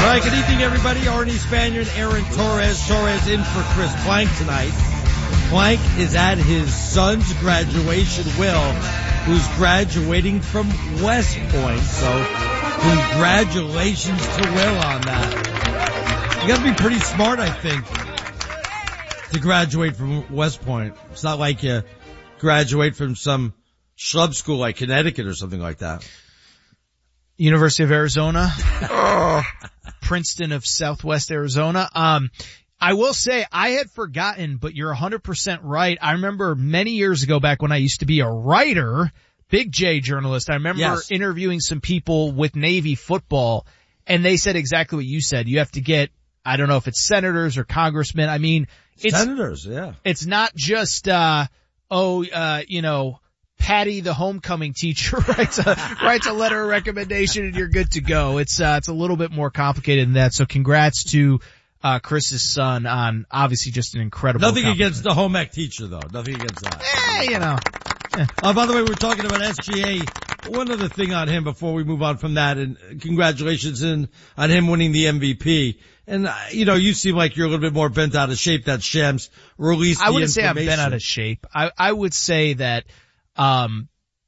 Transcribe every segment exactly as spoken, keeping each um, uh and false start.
right, good evening, everybody. Arnie Spaniard, Aaron Torres. Torres in for Chris Plank tonight. Plank is at his son's graduation, Will, who's graduating from West Point. So, congratulations to Will on that. You got to be pretty smart, I think, to graduate from West Point. It's not like you graduate from some schlub school like Connecticut or something like that. University of Arizona, oh, Princeton of Southwest Arizona. Um, I will say I had forgotten, but you're one hundred percent right. I remember many years ago, back when I used to be a writer, big J journalist, I remember yes. interviewing some people with Navy football, and they said exactly what you said. You have to get, I don't know if it's senators or congressmen. I mean, it's senators, yeah. It's not just, uh, oh, uh, you know, Patty, the homecoming teacher, writes a, writes a letter of recommendation and you're good to go. It's, uh, it's a little bit more complicated than that. So congrats to, uh, Chris's son on obviously just an incredible Nothing against the home ec teacher though. Nothing against that. Eh, you know. Eh. Uh, by the way, we're talking about S G A. One other thing on him before we move on from that, and congratulations in, on him winning the M V P. And, uh, you know, you seem like you're a little bit more bent out of shape. That Shams released the I wouldn't say I'm information. bent out of shape. I, I would say that, um,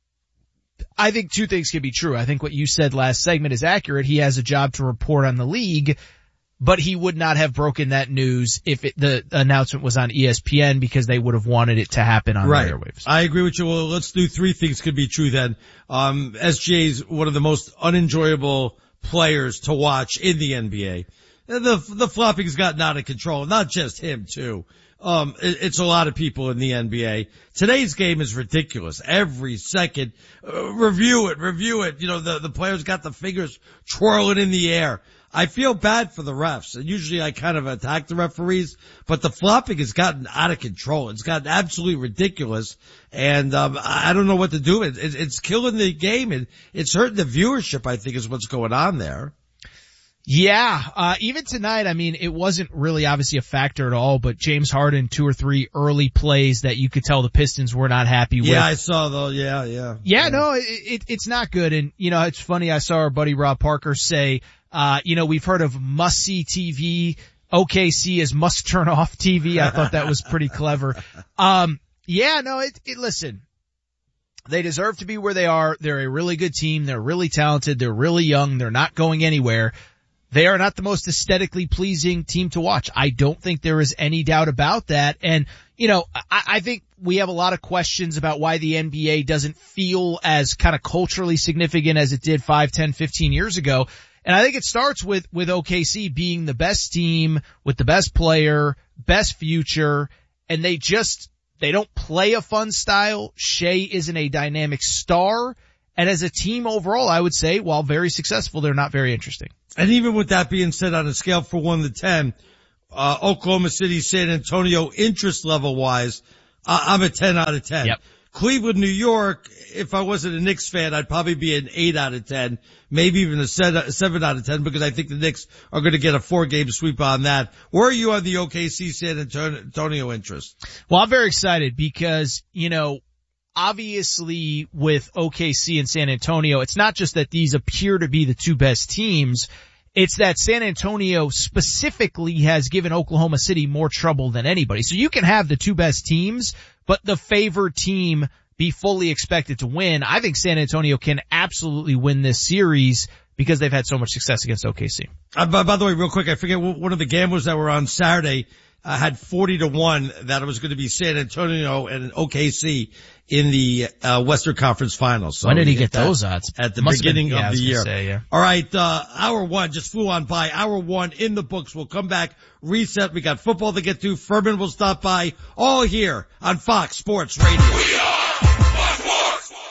I think two things can be true. I think what you said last segment is accurate. He has a job to report on the league, but he would not have broken that news if it, the announcement was on E S P N because they would have wanted it to happen on right. the airwaves. I agree with you. Well, let's do three things could be true then. Um, S G A is one of the most unenjoyable players to watch in the N B A. The, the flopping's gotten out of control. Not just him too. Um, it, it's a lot of people in the N B A. Today's game is ridiculous. Every second, uh, review it, review it. You know, the, the players got the fingers twirling in the air. I feel bad for the refs, and usually I kind of attack the referees, but the flopping has gotten out of control. It's gotten absolutely ridiculous, and um, I don't know what to do. It, it, it's killing the game, and it's hurting the viewership, I think, is what's going on there. Yeah, uh, even tonight, I mean, it wasn't really obviously a factor at all, but James Harden, two or three early plays that you could tell the Pistons were not happy with. Yeah, I saw though. Yeah, yeah. Yeah, yeah. no, it, it, it's not good. And, you know, it's funny. I saw our buddy Rob Parker say, uh, you know, we've heard of must-see T V. O K C is must-turn-off T V. I thought that was pretty clever. Um, yeah, no, it, it, listen. They deserve to be where they are. They're a really good team. They're really talented. They're really young. They're not going anywhere. They are not the most aesthetically pleasing team to watch. I don't think there is any doubt about that. And, you know, I, I think we have a lot of questions about why the N B A doesn't feel as kind of culturally significant as it did five, ten, fifteen years ago. And I think it starts with, with O K C being the best team with the best player, best future, and they just, they don't play a fun style. Shea isn't a dynamic star. And as a team overall, I would say, while very successful, they're not very interesting. And even with that being said, on a scale from one to ten, uh, Oklahoma City, San Antonio, interest level wise, uh, I'm a ten out of ten. Yep. Cleveland, New York, if I wasn't a Knicks fan, I'd probably be an eight out of ten, maybe even a seven out of ten, because I think the Knicks are going to get a four game sweep on that. Where are you on the O K C San Antonio interest? Well, I'm very excited because, you know, obviously with O K C and San Antonio, it's not just that these appear to be the two best teams. It's that San Antonio specifically has given Oklahoma City more trouble than anybody. So you can have the two best teams, but the favored team be fully expected to win. I think San Antonio can absolutely win this series because they've had so much success against O K C. Uh, by, by the way, real quick, I forget one of the gamblers that were on Saturday uh, had forty to one that it was going to be San Antonio and O K C in the uh, Western Conference Finals. So when did he get those odds? At the Must beginning been, yeah, of the year. Say, yeah. All right, uh, hour one just flew on by. Hour one in the books. We'll come back, reset. We got football to get to. Furman will stop by. All here on Fox Sports Radio. We are Fox Sports.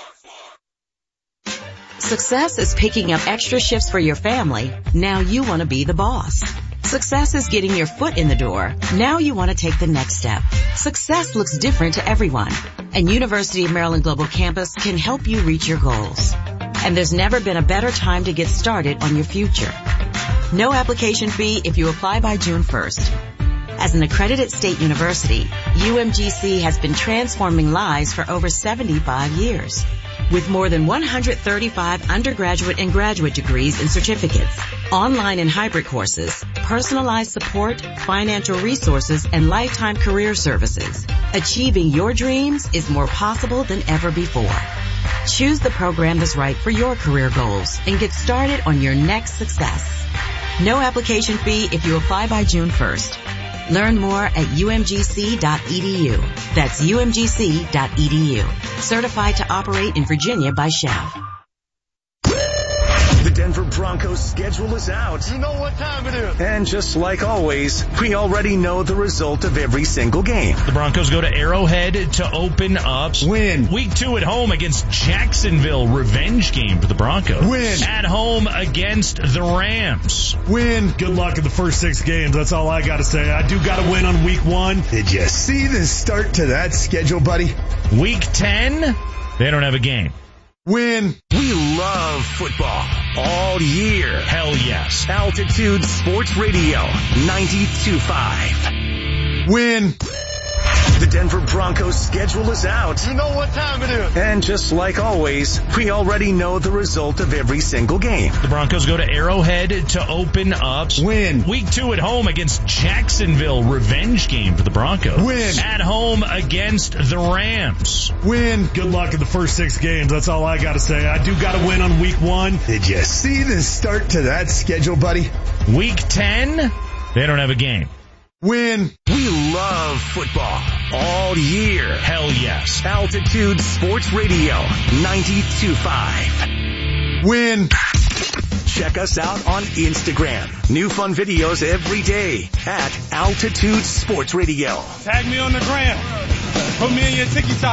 Success is picking up extra shifts for your family. Now you want to be the boss. Success is getting your foot in the door. Now you want to take the next step. Success looks different to everyone, and University of Maryland Global Campus can help you reach your goals. And there's never been a better time to get started on your future. No application fee if you apply by June first. As an accredited state university, U M G C has been transforming lives for over seventy-five years. With more than one hundred thirty-five undergraduate and graduate degrees and certificates, online and hybrid courses, personalized support, financial resources, and lifetime career services, achieving your dreams is more possible than ever before. Choose the program that's right for your career goals and get started on your next success. No application fee if you apply by June first. Learn more at U M G C dot E D U. That's U M G C dot E D U. Certified to operate in Virginia by S C H E V. The Denver Broncos schedule is out. You know what time it is. And just like always, we already know the result of every single game. The Broncos go to Arrowhead to open up. Win. Week two at home against Jacksonville. Revenge game for the Broncos. Win. At home against the Rams. Win. Good luck in the first six games. That's all I got to say. I do got to win on week one. Did you see the start to that schedule, buddy? Week ten, they don't have a game. Win. We love football all year. Hell yes. Altitude Sports Radio ninety-two point five. Win. The Denver Broncos schedule is out. You know what time it is. And just like always, we already know the result of every single game. The Broncos go to Arrowhead to open up. Win. Week two at home against Jacksonville. Revenge game for the Broncos. Win. At home against the Rams. Win. Good luck in the first six games. That's all I got to say. I do got to win on week one. Did you see the start to that schedule, buddy? Week ten, they don't have a game. Win. We love football all year. Hell yes. Altitude Sports Radio ninety-two point five. Win. Check us out on Instagram. New fun videos every day at Altitude Sports Radio. Tag me on the gram. Put me in your TikTok.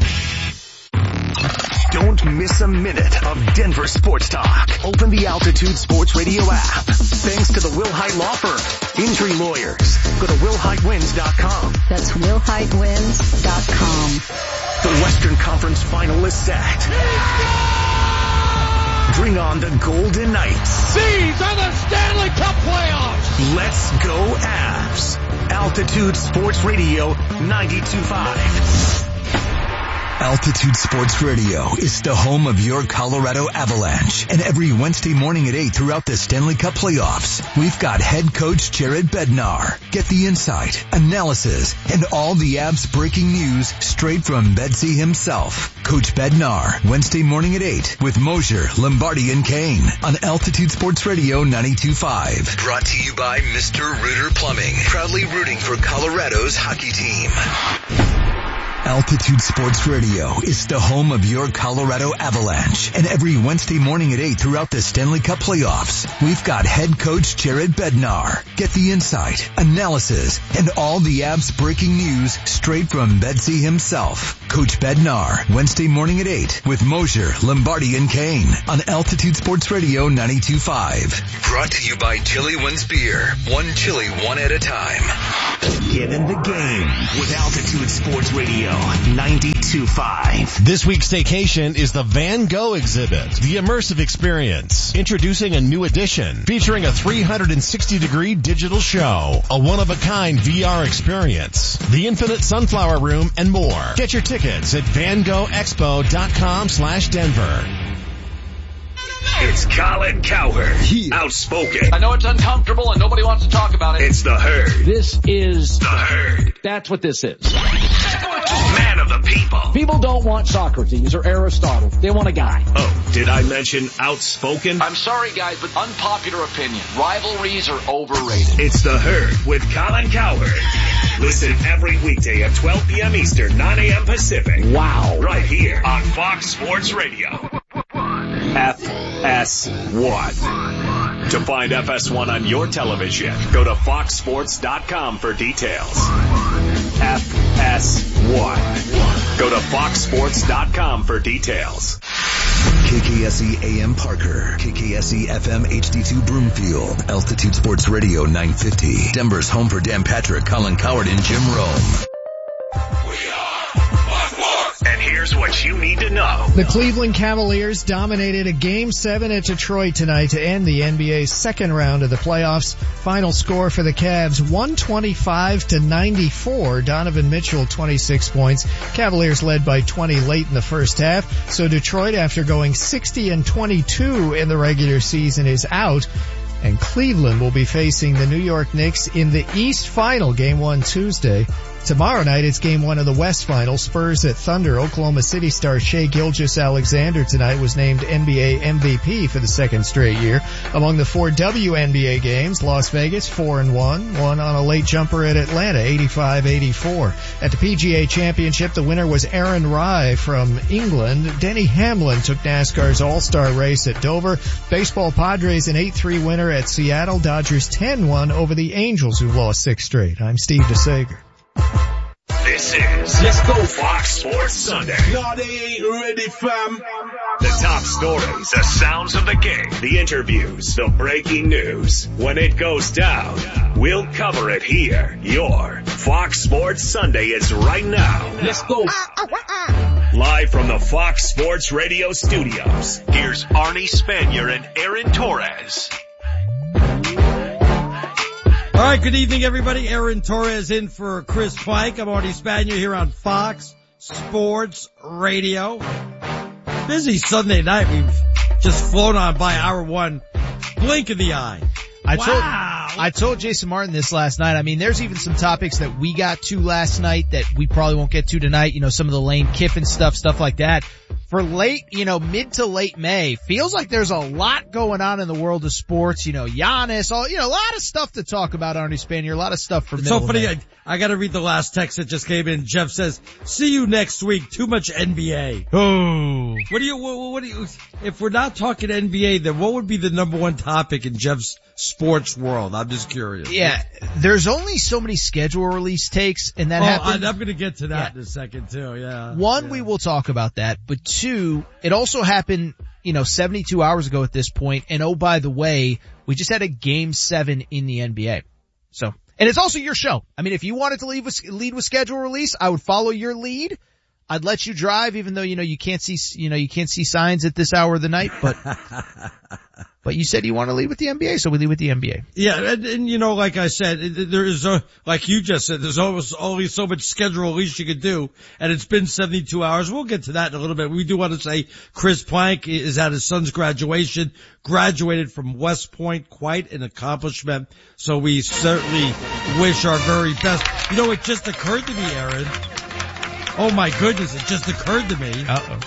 Don't miss a minute of Denver sports talk. Open the Altitude Sports Radio app. Thanks to the Wilhite Law Firm. Injury lawyers. Go to will hite wins dot com. That's will hite wins dot com. The Western Conference finalists set. Bring on the Golden Knights. These are the Stanley Cup playoffs. Let's go Avs. Altitude Sports Radio ninety-two point five. Altitude Sports Radio is the home of your Colorado Avalanche. And every Wednesday morning at eight throughout the Stanley Cup playoffs, we've got head coach Jared Bednar. Get the insight, analysis, and all the Avs breaking news straight from Bedsy himself. Coach Bednar, Wednesday morning at eight with Mosier, Lombardi, and Kane on Altitude Sports Radio ninety-two point five. Brought to you by Mister Rooter Plumbing, proudly rooting for Colorado's hockey team. Altitude Sports Radio is the home of your Colorado Avalanche. And every Wednesday morning at eight throughout the Stanley Cup playoffs, we've got head coach Jared Bednar. Get the insight, analysis, and all the Avs breaking news straight from Bedsy himself. Coach Bednar, Wednesday morning at eight with Mosier, Lombardi, and Kane on Altitude Sports Radio ninety-two point five. Brought to you by Chili Wins Beer. One chili, one at a time. Get in the game with Altitude Sports Radio ninety-two point five. This week's staycation is the Van Gogh exhibit, the immersive experience, introducing a new edition featuring a three hundred sixty degree digital show, a one-of-a-kind V R experience, the infinite sunflower room, and more. Get your tickets at van gogh expo dot com slash Denver. It's Colin Cowherd, yeah. Outspoken. I know it's uncomfortable and nobody wants to talk about it. It's the Herd. This is the Herd. That's what this is. Man of the people. People don't want Socrates or Aristotle. They want a guy. Oh, did I mention outspoken? I'm sorry, guys, but unpopular opinion. Rivalries are overrated. It's the Herd with Colin Cowherd. Listen every weekday at twelve p.m. Eastern, nine a.m. Pacific. Wow. Right here on Fox Sports Radio. F S one. To find F S one on your television, go to fox sports dot com for details. F S one. Go to fox sports dot com for details. K K S E A M Parker, K K S E F M H D two Broomfield, Altitude Sports Radio nine fifty, Denver's home for Dan Patrick, Colin Cowherd, and Jim Rome. We are Fox Sports. And here here's what you need to know. The Cleveland Cavaliers dominated a Game seven at Detroit tonight to end the N B A's second round of the playoffs. Final score for the Cavs, one twenty-five to ninety-four. Donovan Mitchell, twenty-six points. Cavaliers led by twenty late in the first half. So Detroit, after going sixty and twenty-two in the regular season, is out. And Cleveland will be facing the New York Knicks in the East Final, Game one Tuesday. Tomorrow night, it's Game one of the West Final. Spurs at Thunder. Oklahoma City star Shai Gilgeous-Alexander tonight was named N B A M V P for the second straight year. Among the four W N B A games, Las Vegas four and one, one on a late jumper at Atlanta, eighty-five eighty-four. At the P G A Championship, the winner was Aaron Rai from England. Denny Hamlin took NASCAR's All-Star race at Dover. Baseball Padres an eight three winner at Seattle. Dodgers ten one over the Angels, who lost six straight. I'm Steve DeSager. This is Let's Go Fox Sports Sunday. No, they ain't ready, fam. The top stories, the sounds of the game, the interviews, the breaking news. When it goes down, we'll cover it here. Your Fox Sports Sunday is right now. Let's go. Live from the Fox Sports Radio studios, here's Arnie Spanier and Aaron Torres. All right, good evening, everybody. Aaron Torres in for Chris Pike. I'm Artie Spanier here on Fox Sports Radio. Busy Sunday night. We've just flown on by hour one. Blink of the eye. I wow. told I told Jason Martin this last night. I mean, there's even some topics that we got to last night that we probably won't get to tonight. You know, some of the Lane Kiffin stuff, stuff like that. For late, you know, mid to late May, feels like there's a lot going on in the world of sports. You know, Giannis, all, you know, a lot of stuff to talk about, Arnie Spanier, a lot of stuff for It's so funny. I, I gotta read the last text that just came in. Jeff says, see you next week. Too much N B A. Oh. What do you, what, what do you, if we're not talking N B A, then what would be the number one topic in Jeff's sports world? I'm just curious. Yeah. There's only so many schedule release takes, and that oh, happens. I, I'm gonna get to that yeah. in a second too, yeah. One, yeah. we will talk about that, but two, it also happened, you know, seventy-two hours ago at this point, and oh, by the way, we just had a game seven in the N B A. So, and it's also your show. I mean, if you wanted to lead with, lead with schedule release, I would follow your lead. I'd let you drive, even though, you know, you can't see, you know, you can't see signs at this hour of the night, but, but you said you want to lead with the N B A, so we lead with the N B A. Yeah, and, and you know, like I said, there is a, like you just said, there's almost only so much schedule release you could do, and it's been seventy-two hours. We'll get to that in a little bit. We do want to say Chris Plank is at his son's graduation, graduated from West Point, quite an accomplishment. So we certainly wish our very best. You know, it just occurred to me, Aaron. Oh my goodness, it just occurred to me. Uh-oh.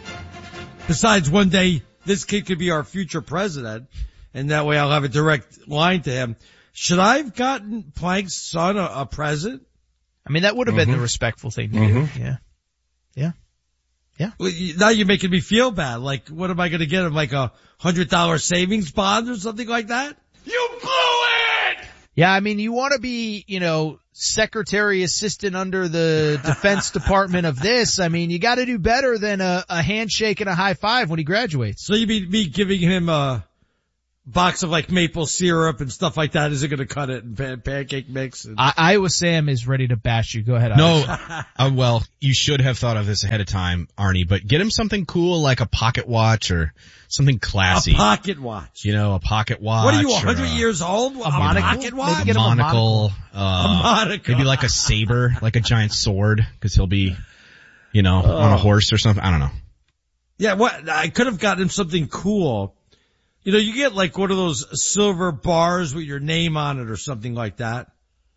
Besides, one day, this kid could be our future president, and that way I'll have a direct line to him. Should I have gotten Plank's son a, a present? I mean, that would have mm-hmm. been the respectful thing to mm-hmm. do. Yeah. Yeah. Yeah. Well, now you're making me feel bad. Like, what am I going to get him? Like a hundred dollar savings bond or something like that? You blew it! Yeah, I mean, you want to be, you know, secretary assistant under the defense department of this. I mean, you got to do better than a, a handshake and a high five when he graduates. So you mean me giving him a box of like maple syrup and stuff like that isn't going to cut it and pan- pancake mix? And... I- Iowa Sam is ready to bash you. Go ahead. No, uh, well, you should have thought of this ahead of time, Arnie, but get him something cool like a pocket watch or something classy. A pocket watch. You know, a pocket watch. What are you, one hundred years old? A, a monocle? Pocket watch? Maybe get a him monocle. A monocle. Uh, a monocle. Maybe like a saber, like a giant sword, because he'll be, you know, uh, on a horse or something. I don't know. Yeah, what, I could have gotten him something cool. You know, you get like one of those silver bars with your name on it or something like that.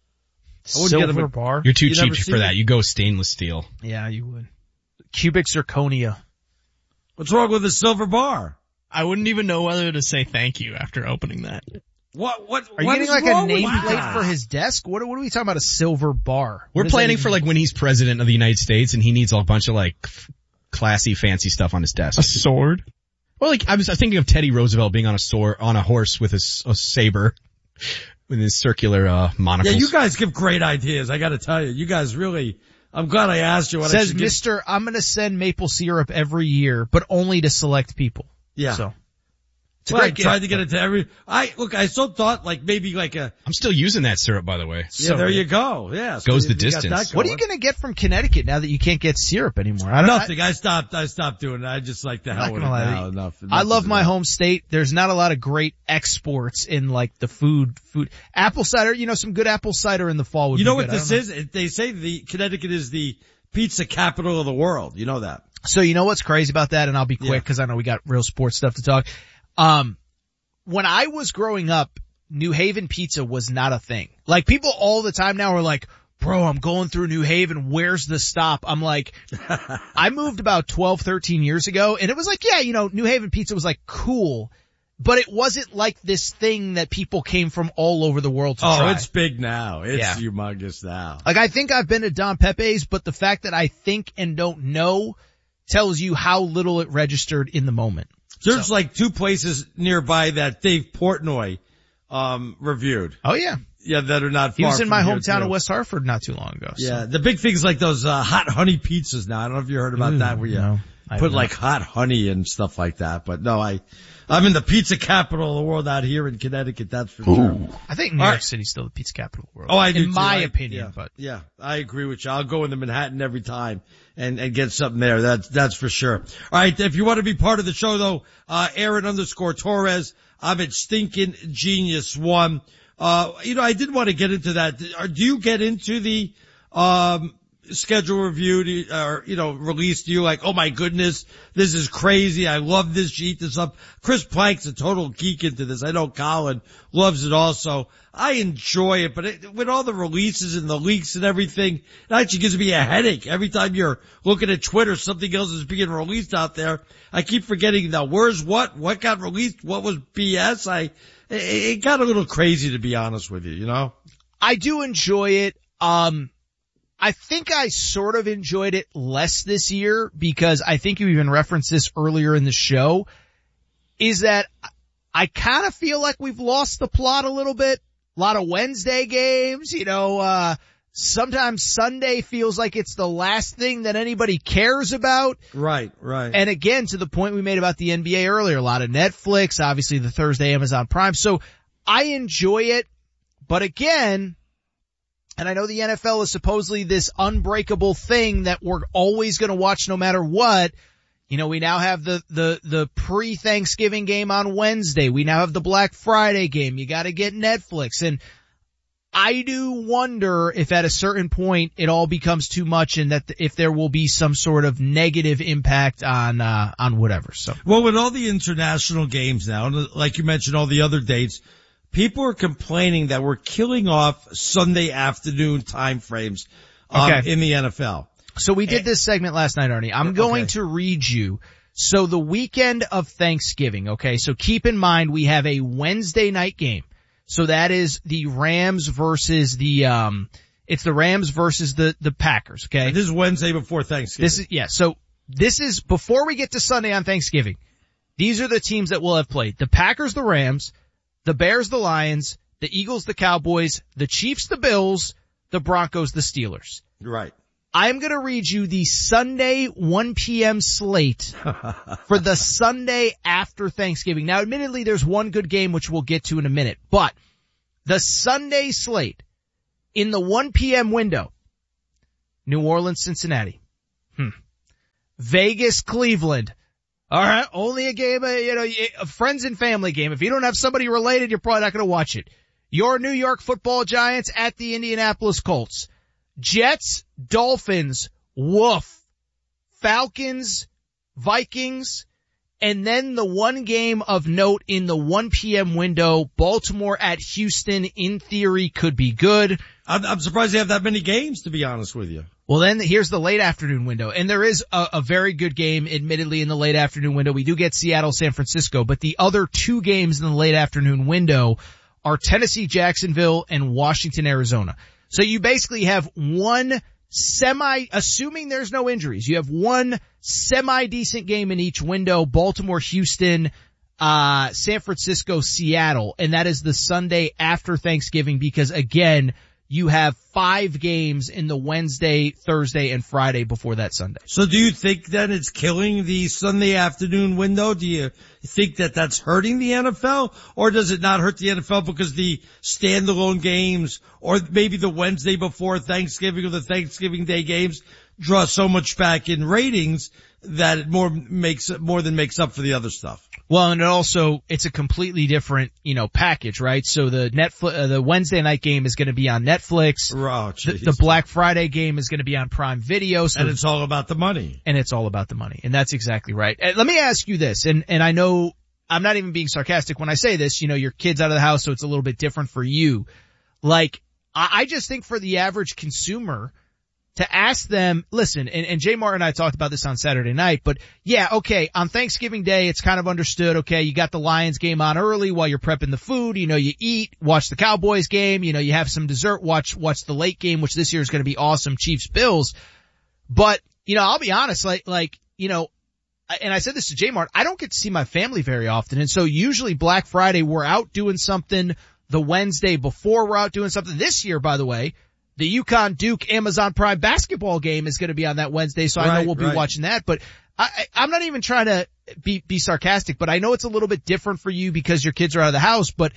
Silver get him a, bar? You're too you cheap for that. It? You go stainless steel. Yeah, you would. Cubic zirconia. What's wrong with a silver bar? I wouldn't even know whether to say thank you after opening that. What, what, are you what getting like a nameplate for his desk? What, what are we talking about? A silver bar? We're planning for like when he's president of the United States and he needs a bunch of like f- classy, fancy stuff on his desk. A sword? Well, like I was thinking of Teddy Roosevelt being on a sword, on a horse with a, a saber with his circular, uh, monocles. Yeah, you guys give great ideas. I gotta tell you, you guys really, I'm glad I asked you what Says I should Mister Give. I'm gonna send maple syrup every year, but only to select people. Yeah. So. It's a well, great I gift. tried to get it to every, I, look, I still thought like maybe like a, I'm still using that syrup, by the way. yeah, So there good. you go. Yeah. Goes so the you got distance. that What are you going. going to get from Connecticut now that you can't get syrup anymore? I don't Nothing. I, I stopped, I stopped doing it. I just like the I'm hell not with it gonna lie. now. Enough, enough I love is my enough. home state. There's not a lot of great exports in like the food, food, apple cider, you know, some good apple cider in the fall would You be know good. what this is? It- They say the Connecticut is the pizza capital of the world. You know that. So you know what's crazy about that? And I'll be quick Yeah. because I know we got real sports stuff to talk. Um, when I was growing up, New Haven pizza was not a thing. Like people all the time now are like, bro, I'm going through New Haven. Where's the stop? I'm like, I moved about twelve, thirteen years ago and it was like, yeah, you know, New Haven pizza was like cool, but it wasn't like this thing that people came from all over the world to Oh, try. it's big now. It's Yeah. humongous now. Like I think I've been to Don Pepe's, but the fact that I think and don't know tells you how little it registered in the moment. There's So- like two places nearby that Dave Portnoy, um, reviewed. Oh yeah. Yeah, that are not far He was in from my here, hometown too. of West Hartford not too long ago. So. Yeah, the big things like those, uh, hot honey pizzas now. I don't know if you heard about Ooh, that where you no, I put have like not. hot honey and stuff like that. But no, I, I'm in the pizza capital of the world out here in Connecticut. That's for sure. I think New All York right. City's still the pizza capital of the world. Oh, I do In too. my I- opinion, yeah, but. yeah, I agree with you. I'll go into Manhattan every time and, and get something there. That's, that's for sure. All right. If you want to be part of the show though, uh, Aaron underscore Torres, I'm at Stinkin' Genius One. Uh, you know, I did want to get into that. Do you get into the, um, schedule review do you, or, you know, release? Do you like, oh my goodness, this is crazy. I love this. You eat this up. Chris Plank's a total geek into this. I know Colin loves it also. I enjoy it, but it, with all the releases and the leaks and everything, it actually gives me a headache. Every time you're looking at Twitter, something else is being released out there. I keep forgetting now, where's what? What got released? What was B S? I, it, it got a little crazy to be honest with you, you know? I do enjoy it. Um, I think I sort of enjoyed it less this year because I think you even referenced this earlier in the show, is that I kind of feel like we've lost the plot a little bit. A lot of Wednesday games, you know, uh, sometimes Sunday feels like it's the last thing that anybody cares about. Right, right. And again, to the point we made about the N B A earlier, a lot of Netflix, obviously the Thursday Amazon Prime. So I enjoy it, but again, and I know the N F L is supposedly this unbreakable thing that we're always going to watch no matter what. You know, we now have the, the, the pre-Thanksgiving game on Wednesday. We now have the Black Friday game. You got to get Netflix. And I do wonder if at a certain point it all becomes too much and that if there will be some sort of negative impact on, uh, on whatever. So. Well, with all the international games now, and like you mentioned, all the other dates, people are complaining that we're killing off Sunday afternoon time frames um, Okay. in the N F L. So we did this segment last night, Arnie. I'm going Okay. to read you. So the weekend of Thanksgiving, okay, so keep in mind we have a Wednesday night game. So that is the Rams versus the, um, it's the Rams versus the, the Packers, okay? And this is Wednesday before Thanksgiving. This is, yeah, so this is before we get to Sunday on Thanksgiving. These are the teams that will have played. The Packers, the Rams, the Bears, the Lions, the Eagles, the Cowboys, the Chiefs, the Bills, the Broncos, the Steelers. Right. I'm going to read you the Sunday one p.m. slate for the Sunday after Thanksgiving. Now, admittedly, there's one good game which we'll get to in a minute, but the Sunday slate in the one p.m. window, New Orleans, Cincinnati, hmm. Vegas, Cleveland. All right, only a game, uh, you know, a friends and family game. If you don't have somebody related, you're probably not going to watch it. Your New York Football Giants at the Indianapolis Colts. Jets, Dolphins, woof. Falcons, Vikings, and then the one game of note in the one p.m. window, Baltimore at Houston, in theory could be good. I'm, I'm surprised they have that many games, to be honest with you. Well, then here's the late afternoon window, and there is a, a very good game, admittedly, in the late afternoon window. We do get Seattle, San Francisco, but the other two games in the late afternoon window are Tennessee, Jacksonville, and Washington, Arizona. So you basically have one semi, assuming there's no injuries, you have one semi-decent game in each window, Baltimore, Houston, uh, San Francisco, Seattle, and that is the Sunday after Thanksgiving because again, you have five games in the Wednesday, Thursday, and Friday before that Sunday. So do you think then it's killing the Sunday afternoon window? Do you think that that's hurting the N F L? Or does it not hurt the N F L because the standalone games or maybe the Wednesday before Thanksgiving or the Thanksgiving Day games draw so much back in ratings that it more makes more than makes up for the other stuff? Well, and it also, it's a completely different, you know, package, right? So the Netflix, uh, the Wednesday night game is going to be on Netflix. Oh, the, the Black Friday game is going to be on Prime Video. So, and it's all about the money. And it's all about the money. And that's exactly right. And let me ask you this, and, and I know I'm not even being sarcastic when I say this, you know, your kid's out of the house, so it's a little bit different for you. Like, I, I just think for the average consumer, to ask them, listen, and, and Jay Martin and I talked about this on Saturday night, but yeah, okay, on Thanksgiving Day, it's kind of understood, okay, you got the Lions game on early while you're prepping the food, you know, you eat, watch the Cowboys game, you know, you have some dessert, watch, watch the late game, which this year is going to be awesome, Chiefs Bills. But, you know, I'll be honest, like, like, you know, and I said this to Jay Martin, I don't get to see my family very often, and so usually Black Friday, we're out doing something, the Wednesday before we're out doing something. This year, by the way, the UConn Duke Amazon Prime basketball game is going to be on that Wednesday, so I right, know we'll be right. watching that. But I, I, I'm not even trying to be, be sarcastic, but I know it's a little bit different for you because your kids are out of the house. But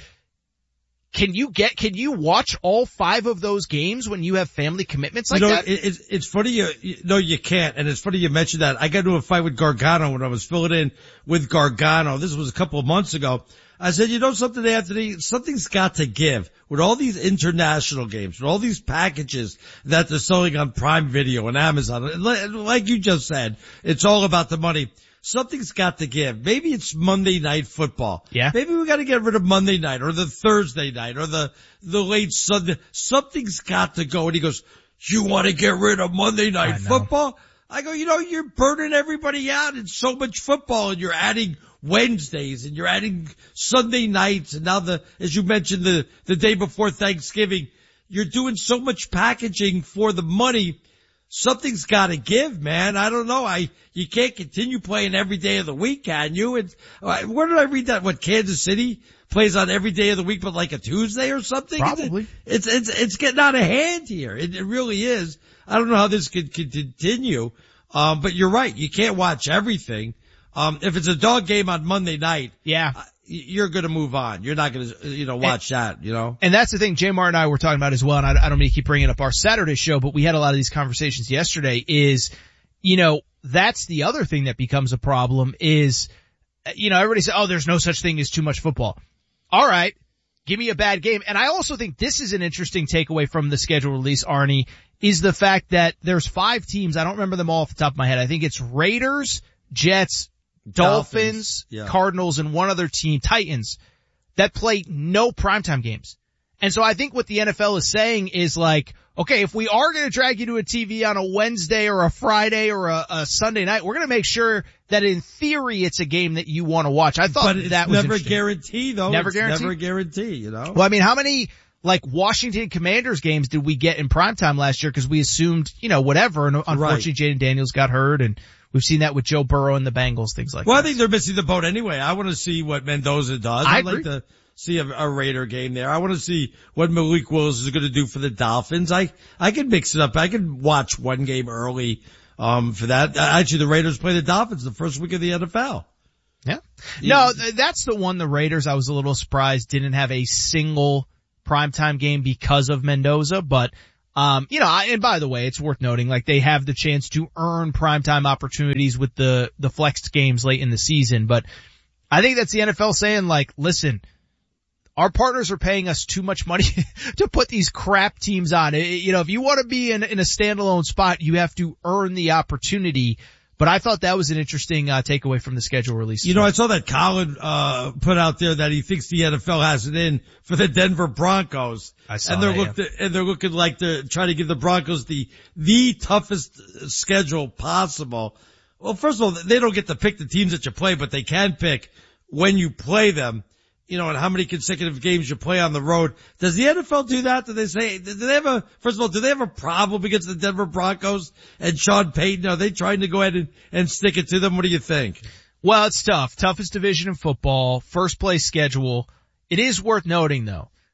can you get, can you watch all five of those games when you have family commitments like you know, that? It, it's, it's funny you, you, no, you can't. And it's funny you mentioned that. I got into a fight with Gargano when I was filling in with Gargano. This was a couple of months ago. I said, you know something, Anthony, something's got to give with all these international games, with all these packages that they're selling on Prime Video and Amazon. Like you just said, it's all about the money. Something's got to give. Maybe it's Monday Night Football. Yeah. Maybe we got to get rid of Monday night or the Thursday night or the, the late Sunday. Something's got to go. And he goes, you want to get rid of Monday Night Football? I go, you know, you're burning everybody out. It's so much football and you're adding Wednesdays and you're adding Sunday nights and now the, as you mentioned, the, the day before Thanksgiving, you're doing so much packaging for the money. Something's gotta give, man. I don't know. I, you can't continue playing every day of the week, can you? And where did I read that? What, Kansas City plays on every day of the week, but like a Tuesday or something? Probably. It's, it's, it's getting out of hand here. It, it really is. I don't know how this could, could continue. Um, but you're right. You can't watch everything. Um, if it's a dog game on Monday night, yeah, you're going to move on. You're not going to, you know, watch and, that, you know. And that's the thing Jay Martin and I were talking about as well, and I, I don't mean to keep bringing up our Saturday show, but we had a lot of these conversations yesterday is, you know, that's the other thing that becomes a problem is, you know, everybody says, oh, there's no such thing as too much football. All right, give me a bad game. And I also think this is an interesting takeaway from the schedule release, Arnie, is the fact that there's five teams, I don't remember them all off the top of my head. I think it's Raiders, Jets, Dolphins, Dolphins yeah. Cardinals, and one other team, Titans, that play no primetime games. And so I think what the N F L is saying is like, okay, if we are going to drag you to a T V on a Wednesday or a Friday or a, a Sunday night, we're going to make sure that in theory it's a game that you want to watch. I thought but it's that was never a guarantee, though. Never it's guarantee. Never a guarantee, you know. Well, I mean, how many like Washington Commanders games did we get in primetime last year? Because we assumed, you know, whatever, and unfortunately, right. Jaden Daniels got hurt and. We've seen that with Joe Burrow and the Bengals, things like well, that. Well, I think they're missing the boat anyway. I want to see what Mendoza does. I I'd agree. like to see a, a Raider game there. I want to see what Malik Willis is going to do for the Dolphins. I, I can mix it up. I can watch one game early, um, for that. Actually, the Raiders play the Dolphins the first week of the N F L. Yeah. No, that's the one, the Raiders, I was a little surprised didn't have a single primetime game because of Mendoza, but Um, you know, and by the way, it's worth noting, like they have the chance to earn primetime opportunities with the, the flexed games late in the season. But I think that's the N F L saying like, listen, our partners are paying us too much money to put these crap teams on. It, you know, if you want to be in, in a standalone spot, you have to earn the opportunity. But I thought that was an interesting uh, takeaway from the schedule release. You know, I saw that Colin uh put out there that he thinks the N F L has it in for the Denver Broncos. I saw and they're that, looked yeah. at, and they're looking like they're trying to give the Broncos the the toughest schedule possible. Well, first of all, they don't get to pick the teams that you play, but they can pick when you play them. You know, and how many consecutive games you play on the road. Does the N F L do that? Do they say, do they have a, first of all, do they have a problem against the Denver Broncos and Sean Payton? Are they trying to go ahead and, and stick it to them? What do you think? Well, it's tough. Toughest division in football, first place schedule. It is worth noting though,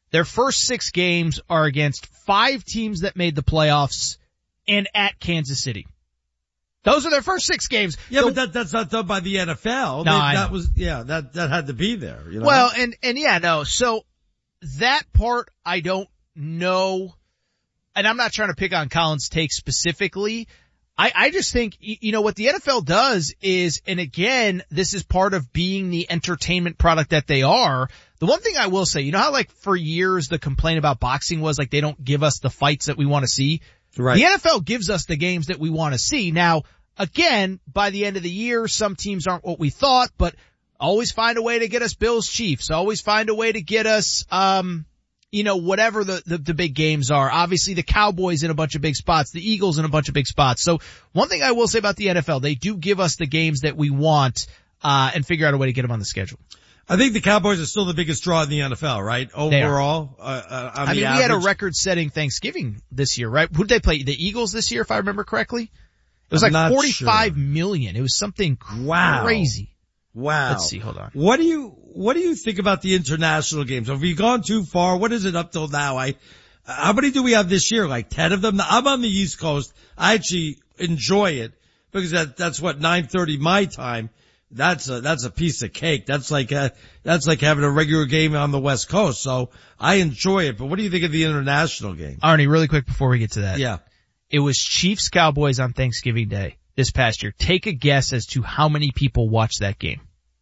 Their first six games are against five teams that made the playoffs and at Kansas City. Those are their first six games. Yeah, the, but that, that's not done by the N F L. No, they, I that know. was, yeah, that, that had to be there, you know? Well, and, and yeah, no, so that part I don't know, and I'm not trying to pick on Colin's take specifically. I, I just think, you know, what the N F L does is, and again, this is part of being the entertainment product that they are. The one thing I will say, you know how like for years the complaint about boxing was like they don't give us the fights that we want to see? Right. The N F L gives us the games that we want to see. Now, again, by the end of the year, some teams aren't what we thought, but always find a way to get us Bills Chiefs. Always find a way to get us, um, you know, whatever the, the, the big games are. Obviously the Cowboys in a bunch of big spots, the Eagles in a bunch of big spots. So one thing I will say about the N F L, they do give us the games that we want, uh, and figure out a way to get them on the schedule. I think the Cowboys are still the biggest draw in the N F L, right? Overall, uh, uh, on I mean, the we had a average. record-setting Thanksgiving this year, right? Who did they play? The Eagles this year, if I remember correctly? It was I'm like not forty-five sure. million. It was something Wow. crazy. Wow. Let's see, hold on. What do you, what do you think about the international games? Have we gone too far? What is it up till now? I, how many do we have this year? Like ten of them? I'm on the East Coast. I actually enjoy it because that, that's what, nine thirty my time. That's a, that's a piece of cake. That's like a, that's like having a regular game on the West Coast. So I enjoy it. But what do you think of the international game? Arnie, really quick before we get to that. Yeah. It was Chiefs Cowboys on Thanksgiving Day this past year. Take a guess as to how many people watched that game.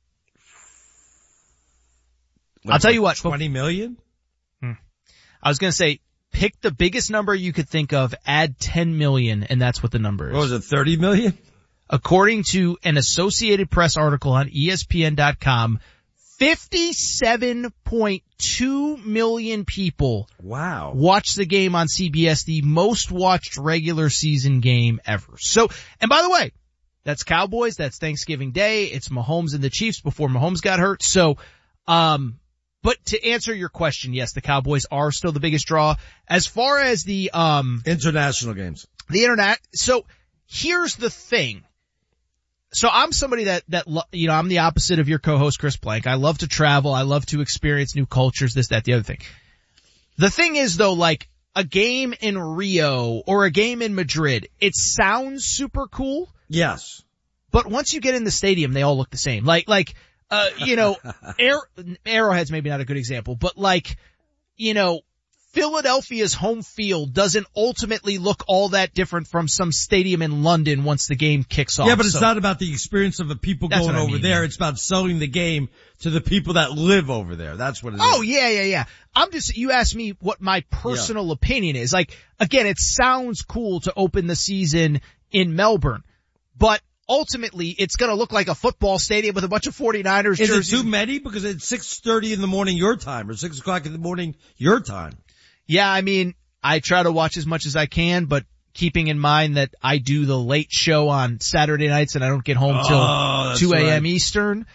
I'll tell you what. twenty million? Hmm. I was going to say, pick the biggest number you could think of, add ten million, and that's what the number is. What was it, thirty million? According to an Associated Press article on E S P N dot com, fifty-seven point two million people wow. watched the game on C B S, the most watched regular season game ever. So, and by the way, that's Cowboys, that's Thanksgiving Day, it's Mahomes and the Chiefs before Mahomes got hurt. So, um, but to answer your question, yes, the Cowboys are still the biggest draw. As far as the, um, international games, the internet, so here's the thing. So I'm somebody that, that, you know, I'm the opposite of your co-host Chris Blank. I love to travel. I love to experience new cultures, this, that, the other thing. The thing is though, like a game in Rio or a game in Madrid, it sounds super cool. Yes. But once you get in the stadium, they all look the same. Like, like, uh, you know, Air, Arrowhead's maybe not a good example, but like, you know, Philadelphia's home field doesn't ultimately look all that different from some stadium in London once the game kicks off. Yeah, but it's so, not about the experience of the people That's going what I over mean, there. man. It's about selling the game to the people that live over there. That's what it Oh, is. yeah, yeah, yeah. I'm just, you asked me what my personal yeah. opinion is. Like, again, it sounds cool to open the season in Melbourne, but ultimately it's gonna look like a football stadium with a bunch of forty-niners Is jerseys. it too many? Because it's six thirty in the morning your time or six o'clock in the morning your time. Yeah, I mean, I try to watch as much as I can, but keeping in mind that I do the late show on Saturday nights and I don't get home till oh, two a.m. right. Eastern,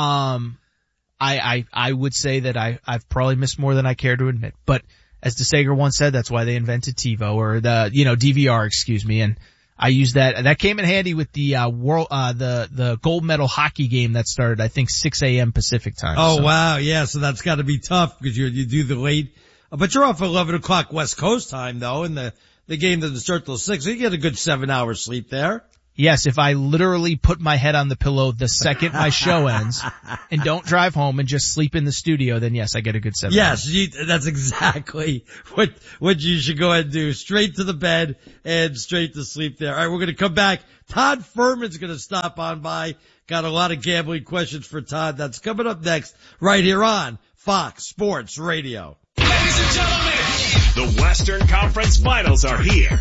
um, I, I, I would say that I, I've probably missed more than I care to admit. But as DeSager once said, that's why they invented TiVo or the, you know, D V R, excuse me. And I used that, that came in handy with the, uh, world, uh, the, the gold medal hockey game that started, I think, six a.m. Pacific time. Oh, so. wow. Yeah. So that's got to be tough because you, you do the late. But you're off at eleven o'clock West Coast time though, and the, the game doesn't start till six, so you get a good seven hours sleep there. Yes, if I literally put my head on the pillow the second my show ends and don't drive home and just sleep in the studio, then yes, I get a good seven yes, hours. Yes, that's exactly what, what you should go ahead and do. Straight to the bed and straight to sleep there. All right, we're going to come back. Todd Furman's going to stop on by. Got a lot of gambling questions for Todd. That's coming up next right here on Fox Sports Radio. Ladies and gentlemen, the Western Conference Finals are here.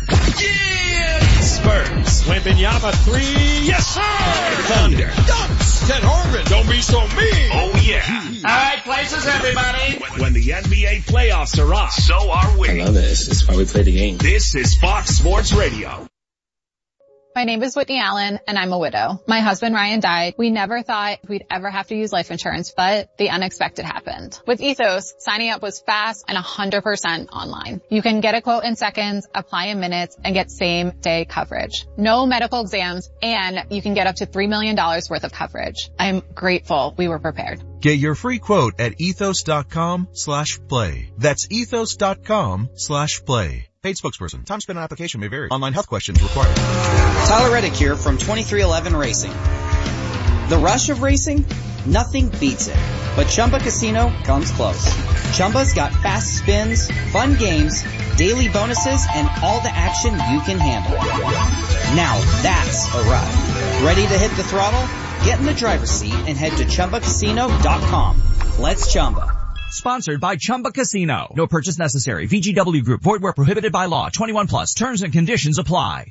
Yeah! Spurs, Wembanyama three, yes sir! Thunder, dunks, Ted Harvin, don't be so mean. Oh yeah. All right, places everybody. When the N B A playoffs are on, so are we. I love this. It's why we play the game. This is Fox Sports Radio. My name is Whitney Allen, and I'm a widow. My husband Ryan died. We never thought we'd ever have to use life insurance, but the unexpected happened. With Ethos, signing up was fast and one hundred percent online. You can get a quote in seconds, apply in minutes, and get same-day coverage. No medical exams, and you can get up to three million dollars worth of coverage. I'm grateful we were prepared. Get your free quote at ethos.com slash play. That's ethos.com slash play. Paid spokesperson. Time spent on application may vary. Online health questions required. Tyler Reddick here from twenty-three eleven Racing. The rush of racing? Nothing beats it. But Chumba Casino comes close. Chumba's got fast spins, fun games, daily bonuses, and all the action you can handle. Now that's a ride. Ready to hit the throttle? Get in the driver's seat and head to Chumba Casino dot com. Let's Chumba. Sponsored by Chumba Casino. No purchase necessary. V G W Group. Void where prohibited by law. twenty-one plus. Terms and conditions apply.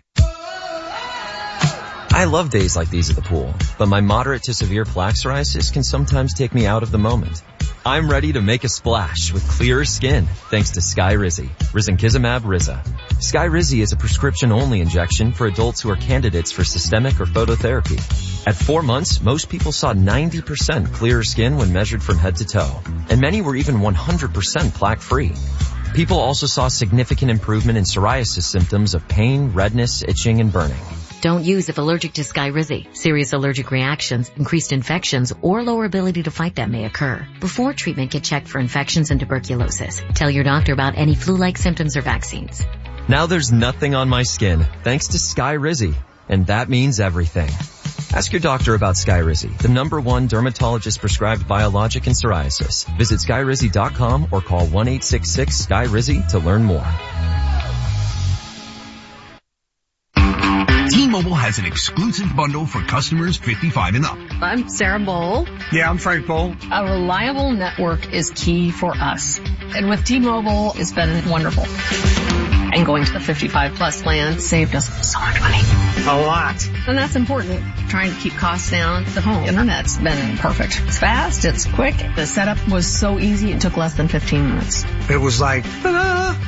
I love days like these at the pool, but my moderate to severe plaque psoriasis can sometimes take me out of the moment. I'm ready to make a splash with clearer skin thanks to Skyrizi, Risankizumab Riza. Skyrizi is a prescription-only injection for adults who are candidates for systemic or phototherapy. At four months, most people saw ninety percent clearer skin when measured from head to toe, and many were even one hundred percent plaque-free. People also saw significant improvement in psoriasis symptoms of pain, redness, itching, and burning. Don't use if allergic to Skyrizi. Serious allergic reactions, increased infections, or lower ability to fight them may occur. Before treatment, get checked for infections and tuberculosis. Tell your doctor about any flu-like symptoms or vaccines. Now there's nothing on my skin thanks to Skyrizi, and that means everything. Ask your doctor about Skyrizi, the number one dermatologist prescribed biologic in psoriasis. Visit skyrizi dot com or call one eight six six S K Y R I Z Y to learn more. T-Mobile has an exclusive bundle for customers fifty-five and up. I'm Sarah Bowl. Yeah, I'm Frank Bowl. A reliable network is key for us. And with T-Mobile, it's been wonderful. And going to the fifty-five plus plan saved us so much money. A lot. And that's important. Trying to keep costs down. The home internet's been perfect. It's fast. It's quick. The setup was so easy. It took less than fifteen minutes. It was like, ta-da!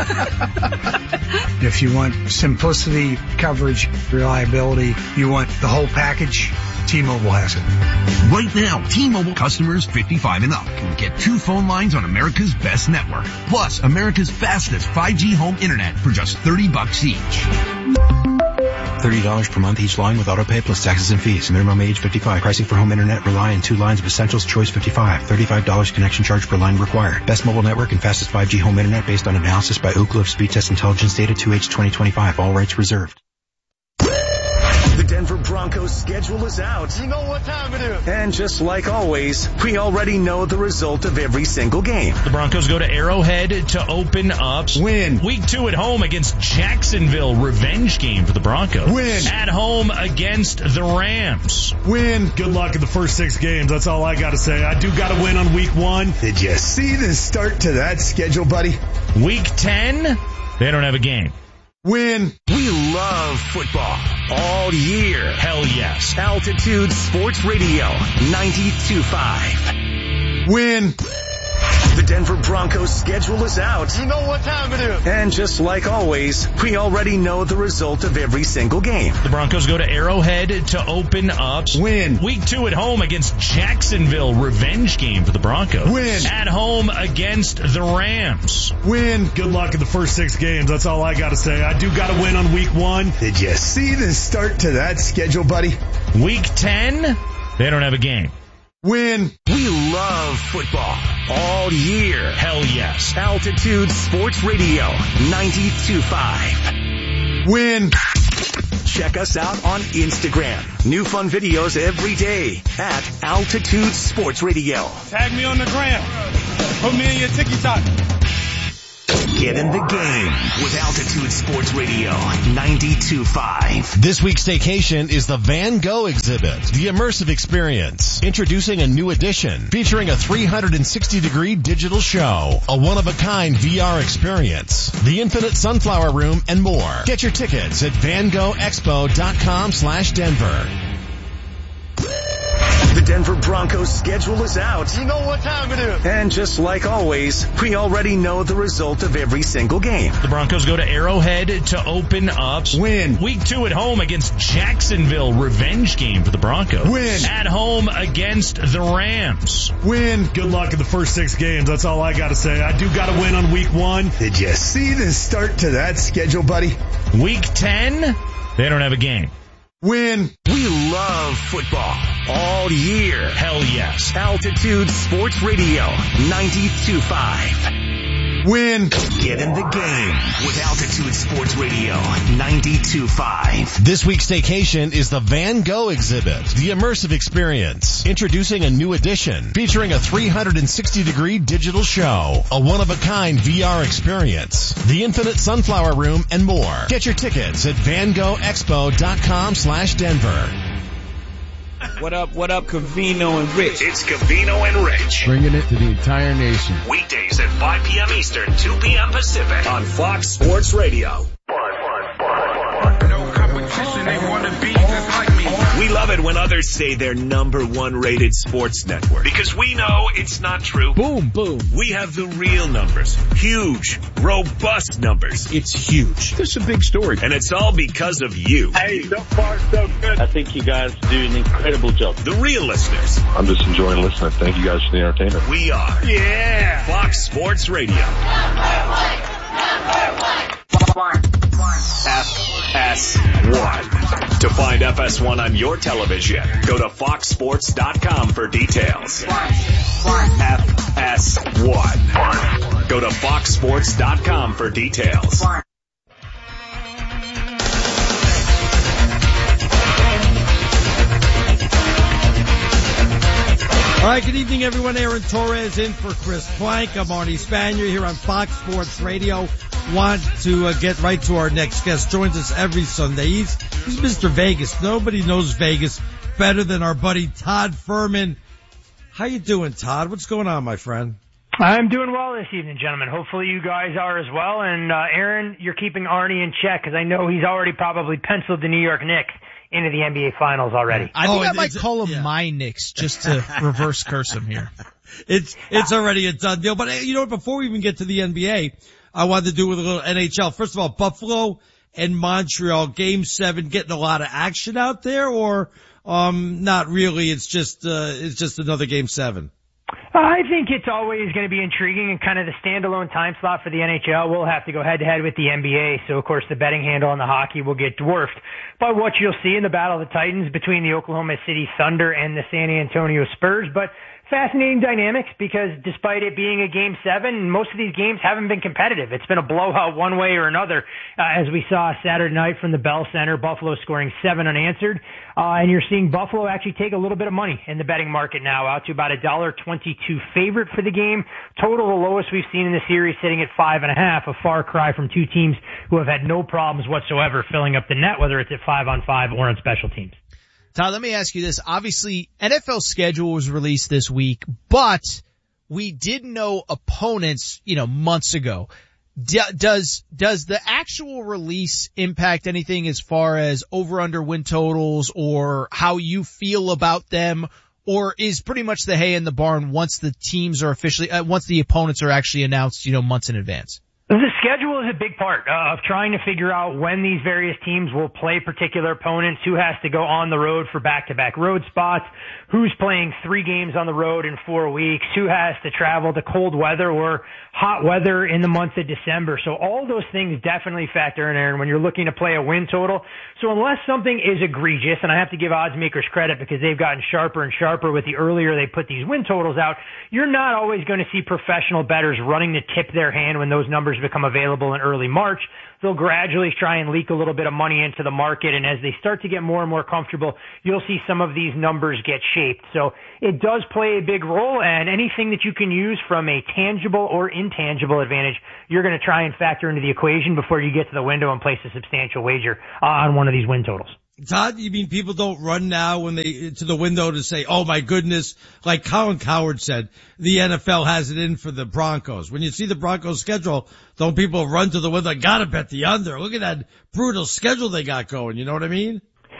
If you want simplicity, coverage, reliability, you want the whole package, T-Mobile has it. Right now, T-Mobile customers fifty-five and up can get two phone lines on America's best network, plus America's fastest five G home internet for just thirty bucks each. thirty dollars per month each line with autopay plus taxes and fees. Minimum age fifty-five. Pricing for home internet rely on two lines of Essentials Choice fifty-five. thirty-five dollars connection charge per line required. Best mobile network and fastest five G home internet based on analysis by Ookla of Speed Test Intelligence Data two H twenty twenty-five. All rights reserved. The Denver Broncos schedule is out. You know what time it is. And just like always, we already know the result of every single game. The Broncos go to Arrowhead to open up. Win. Week two at home against Jacksonville. Revenge game for the Broncos. Win. At home against the Rams. Win. Good luck in the first six games. That's all I got to say. I do got to win on week one. Did you see the start to that schedule, buddy? Week ten, they don't have a game. Win. We love football all year. Hell yes. Altitude Sports Radio ninety-two point five. Win. The Denver Broncos schedule is out. You know what time it is. And just like always, we already know the result of every single game. The Broncos go to Arrowhead to open up. Win. Week two at home against Jacksonville. Revenge game for the Broncos. Win. At home against the Rams. Win. Good luck in the first six games. That's all I got to say. I do got to win on week one. Did you see the start to that schedule, buddy? Week ten, they don't have a game. Win. We love football all year. Hell yes. Altitude Sports Radio ninety-two point five. Win. Check us out on Instagram. New fun videos every day at Altitude Sports Radio. Tag me on the gram. Put me in your TikTok. Get in the game with Altitude Sports Radio ninety-two point five. This week's staycation is the Van Gogh exhibit, the immersive experience. Introducing a new edition featuring a three hundred sixty degree digital show, a one-of-a-kind V R experience, the Infinite Sunflower Room, and more. Get your tickets at van gogh expo dot com slash Denver. The Denver Broncos schedule is out. You know what time it is. And just like always, we already know the result of every single game. The Broncos go to Arrowhead to open up. Win. Week two at home against Jacksonville. Revenge game for the Broncos. Win. At home against the Rams. Win. Good luck in the first six games. That's all I got to say. I do got to win on week one. Did you see the start to that schedule, buddy? Week ten, they don't have a game. Win. We love football all year. Hell yes. Altitude Sports Radio ninety-two point five. Win. Get in the game with Altitude Sports Radio ninety-two point five. This week's staycation is the Van Gogh exhibit, the immersive experience. Introducing a new edition featuring a three hundred sixty degree digital show, a one-of-a-kind V R experience, the infinite sunflower room, and more. Get your tickets at van gogh expo dot com slash Denver. What up, what up, Covino and Rich? It's Covino and Rich. Bringing it to the entire nation. Weekdays at five p.m. Eastern, two p.m. Pacific on Fox Sports Radio. No competition, they want to be just like me. We love it when others say they're number one rated sports network because we know it's not true. Boom, boom. We have the real numbers. Huge, robust numbers. It's huge. This is a big story. And it's all because of you. Hey, so far so good. I think you guys do an incredible job. The real listeners. I'm just enjoying listening. Thank you guys for the entertainment. We are. Yeah. Fox Sports Radio. Number one. Number one. F S one. To find F S one on your television, go to fox sports dot com for details. F S one. Go to fox sports dot com for details. All right, good evening, everyone. Aaron Torres in for Chris Plank. I'm Arnie Spanier here on Fox Sports Radio. Want to uh, get right to our next guest. Joins us every Sunday. He's, he's Mister Vegas. Nobody knows Vegas better than our buddy Todd Fuhrman. How you doing, Todd? What's going on, my friend? I'm doing well this evening, gentlemen. Hopefully you guys are as well. And uh, Aaron, you're keeping Arnie in check because I know he's already probably penciled the New York Knicks into the N B A Finals already. I think oh, I might a, call him yeah. my Knicks just to reverse curse him here. It's it's already a done deal. But you know what? Before we even get to the N B A, I wanted to do with a little N H L. First of all, Buffalo and Montreal, Game Seven, getting a lot of action out there, or um not really? It's just uh it's just another Game Seven. I think it's always going to be intriguing and kind of the standalone time slot for the N H L. We'll have to go head to head with the N B A. So of course the betting handle on the hockey will get dwarfed by what you'll see in the Battle of the Titans between the Oklahoma City Thunder and the San Antonio Spurs. But fascinating dynamics because despite it being a Game seven, most of these games haven't been competitive. It's been a blowout one way or another, uh, as we saw Saturday night from the Bell Center, Buffalo scoring seven unanswered. Uh, and you're seeing Buffalo actually take a little bit of money in the betting market now, out to about a one dollar twenty-two favorite for the game. Total the lowest we've seen in the series, sitting at five and a half, a far cry from two teams who have had no problems whatsoever filling up the net, whether it's at five on five or on special teams. Todd, let me ask you this. Obviously, N F L schedule was released this week, but we did know opponents, you know, months ago. D- does, does the actual release impact anything as far as over-under win totals or how you feel about them? Or is pretty much the hay in the barn once the teams are officially, uh, once the opponents are actually announced, you know, months in advance? The schedule is a big part uh, of trying to figure out when these various teams will play particular opponents, who has to go on the road for back-to-back road spots, who's playing three games on the road in four weeks, who has to travel to cold weather or hot weather in the month of December. So all those things definitely factor in, Aaron, when you're looking to play a win total. So unless something is egregious, and I have to give odds makers credit because they've gotten sharper and sharper with the earlier they put these win totals out, you're not always going to see professional bettors running to tip their hand when those numbers become available in early March. They'll gradually try and leak a little bit of money into the market, and as they start to get more and more comfortable, you'll see some of these numbers get shaped. So it does play a big role, and anything that you can use from a tangible or intangible advantage, you're going to try and factor into the equation before you get to the window and place a substantial wager uh, on one of these win totals. Todd, you mean people don't run now when they to the window to say, oh my goodness, like Colin Cowherd said, the N F L has it in for the Broncos. When you see the Broncos schedule, don't people run to the window, gotta bet the under. Look at that brutal schedule they got going, you know what I mean?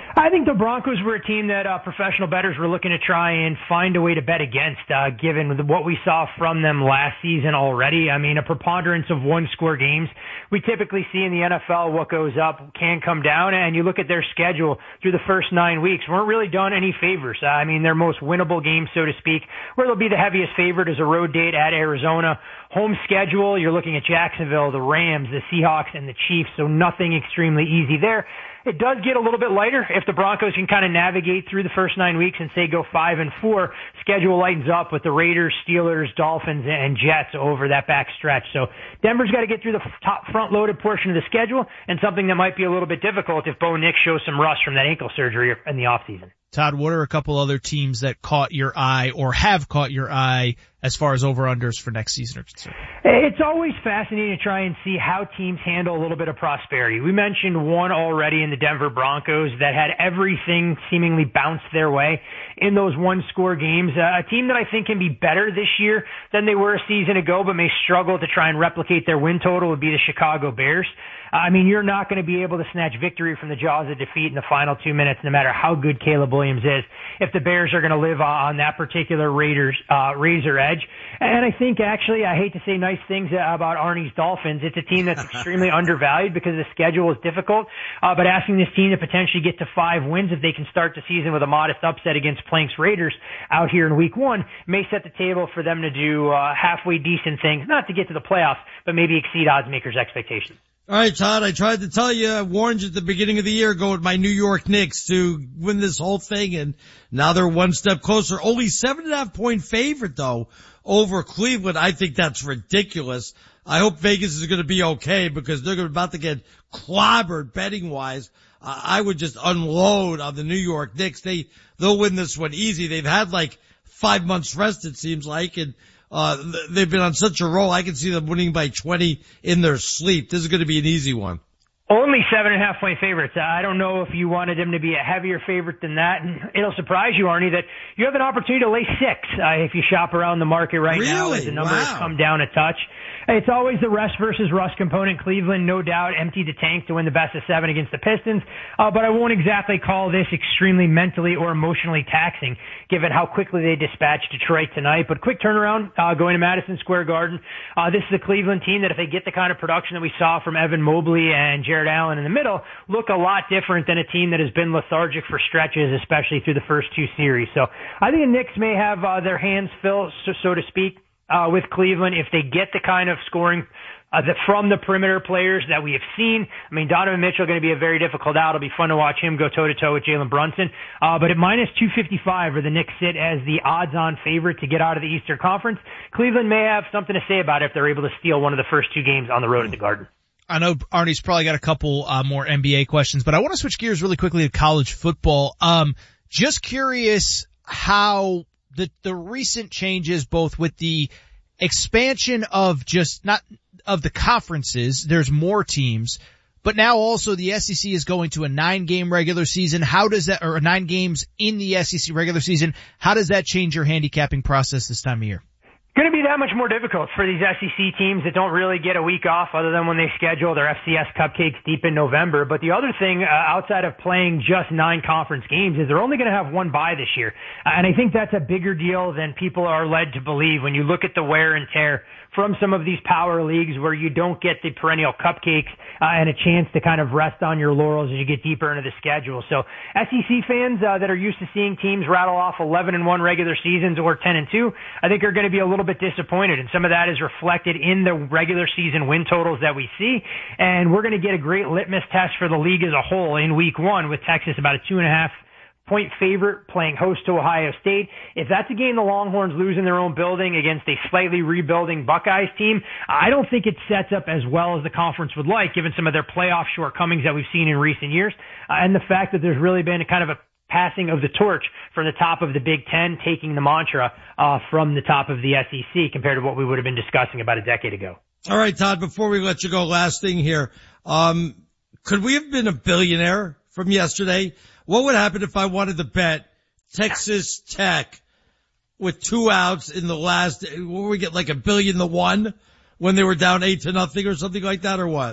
I think the Broncos were a team that uh, professional bettors were looking to try and find a way to bet against, uh, given what we saw from them last season already. I mean, a preponderance of one-score games. We typically see in the N F L what goes up can come down, and you look at their schedule through the first nine weeks, weren't really done any favors. Uh, I mean, their most winnable games, so to speak, where they'll be the heaviest favorite is a road date at Arizona. Home schedule, you're looking at Jacksonville, the Rams, the Seahawks, and the Chiefs, so nothing extremely easy there. It does get a little bit lighter if the Broncos can kind of navigate through the first nine weeks and say go five and four. Schedule lightens up with the Raiders, Steelers, Dolphins, and Jets over that back stretch. So Denver's got to get through the top front-loaded portion of the schedule, and something that might be a little bit difficult if Bo Nix shows some rust from that ankle surgery in the offseason. Todd, what are a couple other teams that caught your eye or have caught your eye as far as over-unders for next season are concerned? It's always fascinating to try and see how teams handle a little bit of prosperity. We mentioned one already in the Denver Broncos that had everything seemingly bounced their way in those one-score games. Uh, a team that I think can be better this year than they were a season ago, but may struggle to try and replicate their win total would be the Chicago Bears. I mean, you're not going to be able to snatch victory from the jaws of defeat in the final two minutes, no matter how good Caleb Williams is, if the Bears are going to live on that particular Raiders uh, razor edge. And I think, actually, I hate to say nice things about Arnie's Dolphins. It's a team that's extremely undervalued because the schedule is difficult. Uh, but asking this team to potentially get to five wins if they can start the season with a modest upset against Plank's Raiders out here in week one may set the table for them to do uh, halfway decent things, not to get to the playoffs, but maybe exceed odds makers' expectations. All right, Todd, I tried to tell you, I warned you at the beginning of the year, go with my New York Knicks to win this whole thing, and now they're one step closer. Only seven and a half point favorite, though, over Cleveland. I think that's ridiculous. I hope Vegas is going to be okay because they're about to get clobbered betting-wise. Uh, I would just unload on the New York Knicks. They, they'll win this one easy. They've had like five months rest, it seems like, and Uh, they've been on such a roll. I can see them winning by twenty in their sleep. This is going to be an easy one. Only seven and a half point favorites. I don't know if you wanted them to be a heavier favorite than that. And it'll surprise you, Arnie, that you have an opportunity to lay six uh, if you shop around the market right really? now as the number wow. has come down a touch. It's always the rest versus rust component. Cleveland, no doubt, emptied the tank to win the best of seven against the Pistons. Uh, but I won't exactly call this extremely mentally or emotionally taxing, given how quickly they dispatched Detroit tonight. But quick turnaround, uh, going to Madison Square Garden. Uh, this is a Cleveland team that if they get the kind of production that we saw from Evan Mobley and Jared Allen in the middle, look a lot different than a team that has been lethargic for stretches, especially through the first two series. So I think the Knicks may have uh, their hands filled, so, so to speak, Uh, with Cleveland, if they get the kind of scoring uh, the, from the perimeter players that we have seen. I mean, Donovan Mitchell going to be a very difficult out. It'll be fun to watch him go toe-to-toe with Jalen Brunson. Uh, but at minus two fifty-five, where the Knicks sit as the odds-on favorite to get out of the Eastern Conference, Cleveland may have something to say about it if they're able to steal one of the first two games on the road at the Garden. I know Arnie's probably got a couple uh, more N B A questions, but I want to switch gears really quickly to college football. Um, just curious how the the recent changes, both with the expansion of just not of the conferences, there's more teams, but now also the S E C is going to a nine game regular season. How does that, or nine games in the S E C regular season, how does that change your handicapping process this time of year? Going to be that much more difficult for these S E C teams that don't really get a week off other than when they schedule their F C S cupcakes deep in November. But the other thing, uh, outside of playing just nine conference games, is they're only going to have one bye this year. Uh, and I think that's a bigger deal than people are led to believe when you look at the wear and tear from some of these power leagues where you don't get the perennial cupcakes uh, and a chance to kind of rest on your laurels as you get deeper into the schedule. So S E C fans uh, that are used to seeing teams rattle off eleven and one regular seasons or ten and two, I think are going to be a little bit disappointed. And some of that is reflected in the regular season win totals that we see. And we're going to get a great litmus test for the league as a whole in week one with Texas about a two and a half point favorite playing host to Ohio State. If that's a game the Longhorns lose in their own building against a slightly rebuilding Buckeyes team, I don't think it sets up as well as the conference would like, given some of their playoff shortcomings that we've seen in recent years, uh, and the fact that there's really been a kind of a passing of the torch from the top of the Big Ten, taking the mantra uh, from the top of the S E C compared to what we would have been discussing about a decade ago. All right, Todd, before we let you go, last thing here. Um, could we have been a billionaire from yesterday? What would happen if I wanted to bet Texas Tech with two outs in the last, what would we get, like a billion to one when they were down eight to nothing or something like that, or what?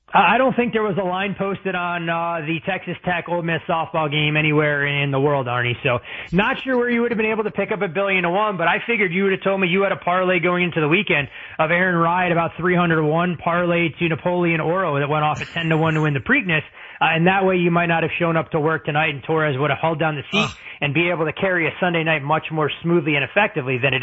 I don't think there was a line posted on uh, the Texas Tech Ole Miss softball game anywhere in the world, Arnie. So not sure where you would have been able to pick up a billion to one, but I figured you would have told me you had a parlay going into the weekend of Aaron Rye at about three hundred to one, parlay to Napoleon Oro that went off at ten to one to win the Preakness. Uh, and that way you might not have shown up to work tonight and Torres would have held down the seat and be able to carry a Sunday night much more smoothly and effectively than it